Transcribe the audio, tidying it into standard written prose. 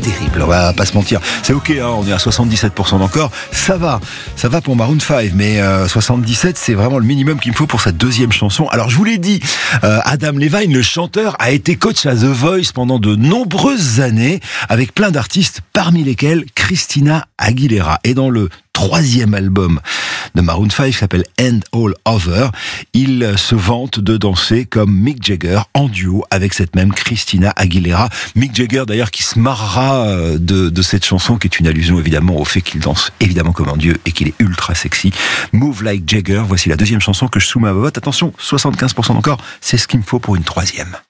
terrible, on va pas se mentir. C'est ok, hein, on est à 77% d'encore, ça va pour Maroon 5, mais 77 c'est vraiment le minimum qu'il me faut pour sa deuxième chanson. Alors je vous l'ai dit, Adam Levine, le chanteur, a été coach à The Voice pendant de nombreuses années, avec plein d'artistes, parmi lesquels Christina Aguilera. Et dans le troisième album de Maroon 5 qui s'appelle End All Over, il se vante de danser comme Mick Jagger en duo avec cette même Christina Aguilera. Mick Jagger d'ailleurs qui se marrera de cette chanson, qui est une allusion évidemment au fait qu'il danse évidemment comme un dieu et qu'il est ultra sexy. Move Like Jagger, voici la deuxième chanson que je soumets à votre vote. Attention, 75% encore, c'est ce qu'il me faut pour une troisième.